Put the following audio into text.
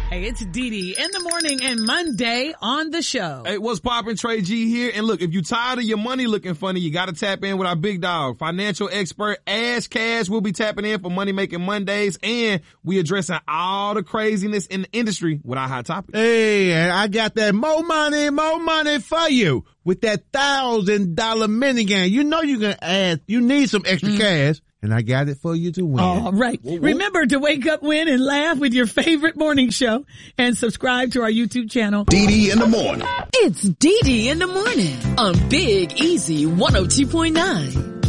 It's Dee in the morning and Monday on the show. Hey, what's poppin'? Trey G here. And look, if you tired of your money looking funny, you gotta tap in with our big dog, financial expert Ash Cash. We'll be tapping in for Money Making Mondays, and we addressing all the craziness in the industry with our hot topics. Hey, I got that more money for you with that $1,000 minigun. You know you're gonna add, you need some extra cash. And I got it for you to win. All right. Remember to wake up, win, and laugh with your favorite morning show. And subscribe to our YouTube channel. Dee in the morning. It's Dee in the morning on Big Easy 102.9.